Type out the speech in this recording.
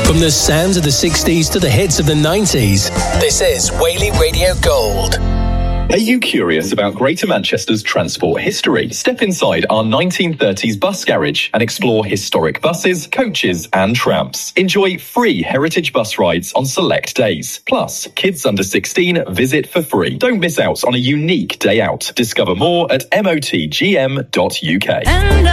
From the sounds of the 60s to the hits of the 90s, this is Whaley Radio Gold. Are you curious about Greater Manchester's transport history? Step inside our 1930s bus garage and explore historic buses, coaches and trams. Enjoy free heritage bus rides on select days. Plus, kids under 16 visit for free. Don't miss out on a unique day out. Discover more at motgm.uk.